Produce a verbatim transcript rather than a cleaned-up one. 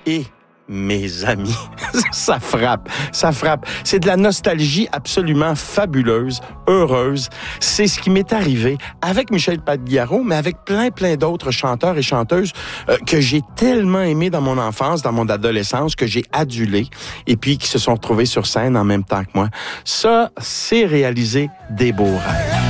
Et mes amis, ça frappe, ça frappe. C'est de la nostalgie absolument fabuleuse, heureuse. C'est ce qui m'est arrivé avec Michel Pagliaro, mais avec plein, plein d'autres chanteurs et chanteuses euh, que j'ai tellement aimés dans mon enfance, dans mon adolescence, que j'ai adulés, et puis qui se sont retrouvés sur scène en même temps que moi. Ça, c'est réaliser des beaux rêves.